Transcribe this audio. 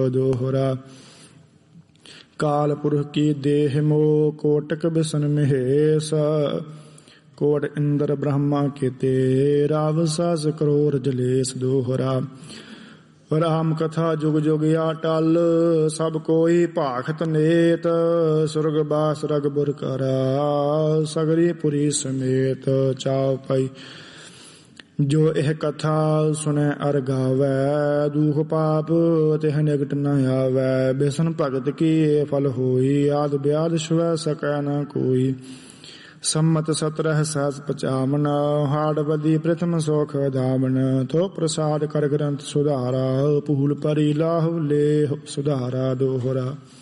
ਦੋਹਰਾ। ਕਾਲ ਪੁਰਖ ਕੀ ਦੇਹ ਮੋਹ ਕੋਟਕ ਬਿਸਨ ਮਹੇਸ਼, ਕੋਟ ਇੰਦਰ ਬ੍ਰਹਮਾ ਕੀਤੇ ਰਾਵ ਸਾਸ ਕਰੋੜ ਜਲੇਸ ਦੋਹਰਾ। ਰਾਮ ਕਥਾ ਜੁਗ ਜੁਗ ਆਟਲ ਸਭ ਕੋਈ ਭਾਖਤ ਨੇਤ, ਸੁਰਗ ਬਾਸ ਰਗਬੁਰ ਕਰਾ ਸਗਰੀ ਪੁਰੀ ਸਮੇਤ। ਚਾਉ ਪਈ ਜੋ ਇਹ ਕਥਾ ਸੁਣੈ ਅਰ ਗਾਵੈ, ਦੁਖ ਪਾਪ ਤਿਹ ਨਿਕਟ ਨ ਆਵੈ। ਬਿਸਨ ਭਗਤ ਕੀ ਫਲ ਹੋਈ, ਆਦ ਬਿਆਦ ਛੁਐ ਸਕੈ ਨ ਕੋਈ। ਸੰਮਤ 17 ਸਹਸ 55, ਹਾੜ ਬਦੀ ਪ੍ਰਥਮ ਸੋਖ ਧਾਮਨ। ਥੋ ਪ੍ਰਸਾਦ ਕਰ ਗ੍ਰੰਥ ਸੁਧਾਰਾ, ਪੂਲ ਪਰੀ ਲਾਹੁ ਲੇਹ ਸੁਧਾਰਾ ਦੋਹਰਾ।